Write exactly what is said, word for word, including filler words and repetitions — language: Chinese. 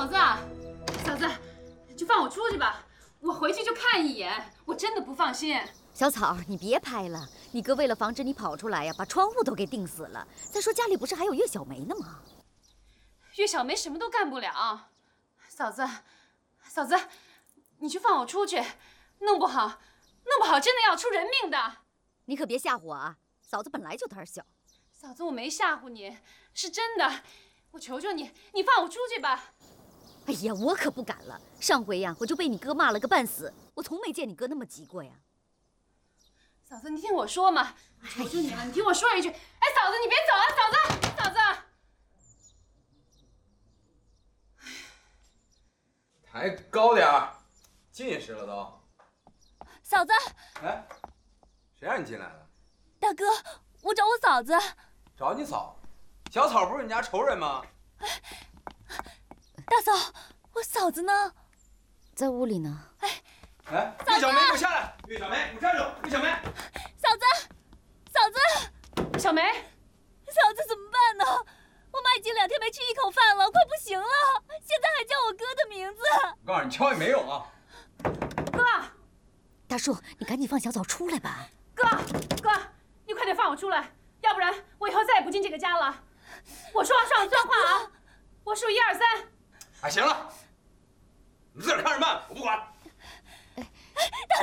嫂子，嫂子，就放我出去吧，我回去就看一眼，我真的不放心。 小草，你别拍了，你哥为了防止你跑出来呀，把窗户都给钉死了。再说家里不是还有岳小梅呢吗？ 岳小梅什么都干不了。嫂子，嫂子，你就放我出去，弄不好，弄不好真的要出人命的。 你可别吓唬我啊！嫂子本来就胆小。 嫂子，我没吓唬你，是真的。我求求你，你放我出去吧。 哎呀，我可不敢了。上回呀，我就被你哥骂了个半死，我从没见你哥那么急过呀。 嫂子，你听我说嘛，我求求你了，你听我说一句。哎，嫂子，你别走啊，嫂子，嫂子。 抬高点儿，近视了都。 嫂子， 哎，谁让你进来的？ 大哥，我找我嫂子。 找你嫂？小草不是你家仇人吗？ 大嫂，我嫂子呢？ 在屋里呢。 哎， 哎，岳小梅，给我下来！岳小梅，给我站住！岳小梅， 嫂子，嫂子， 小梅， 嫂子怎么办呢？我妈已经两天没吃一口饭了，快不行了，现在还叫我哥的名字。 我告诉你，敲也没用啊！ 哥， 大树，你赶紧放小草出来吧。 哥，哥，你快点放我出来，要不然我以后再也不进这个家了。我说话算算话啊！我数一二三。 哎，行了，你自个儿看着办，我不管。 大